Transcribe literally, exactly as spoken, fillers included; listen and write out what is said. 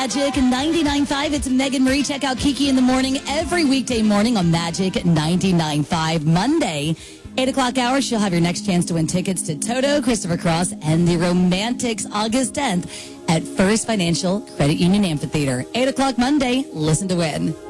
Magic ninety-nine point five. It's Megan Marie. Check out Kiki in the Morning every weekday morning on Magic ninety-nine point five. Monday, eight o'clock hour, she'll have your next chance to win tickets to Toto, Christopher Cross, and the Romantics August tenth at First Financial Credit Union Amphitheater. eight o'clock Monday. Listen to win.